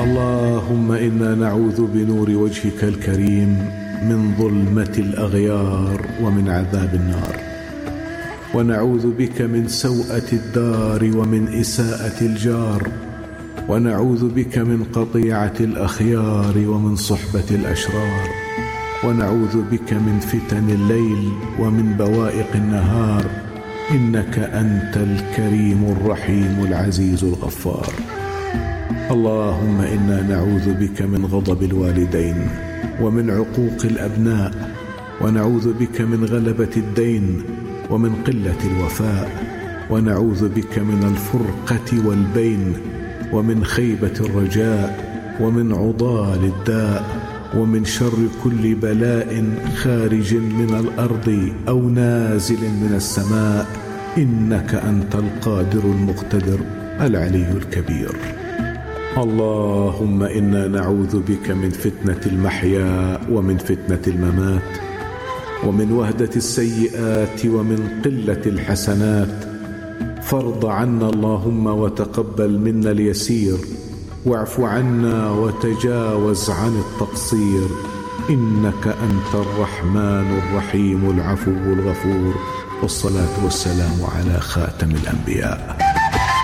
اللهم إنا نعوذ بنور وجهك الكريم من ظلمة الأغيار ومن عذاب النار، ونعوذ بك من سوءة الدار ومن إساءة الجار، ونعوذ بك من قطيعة الأخيار ومن صحبة الأشرار، ونعوذ بك من فتن الليل ومن بوائق النهار، إنك أنت الكريم الرحيم العزيز الغفار. اللهم إنا نعوذ بك من غضب الوالدين ومن عقوق الأبناء، ونعوذ بك من غلبة الدين ومن قلة الوفاء، ونعوذ بك من الفرقة والبين ومن خيبة الرجاء ومن عضال الداء ومن شر كل بلاء خارج من الأرض أو نازل من السماء، إنك أنت القادر المقتدر العلي الكبير. اللهم إنا نعوذ بك من فتنة المحيا ومن فتنة الممات ومن وهدة السيئات ومن قلة الحسنات، فارض عنا اللهم وتقبل منا اليسير، واعف عنا وتجاوز عن التقصير، إنك أنت الرحمن الرحيم العفو الغفور. والصلاة والسلام على خاتم الأنبياء.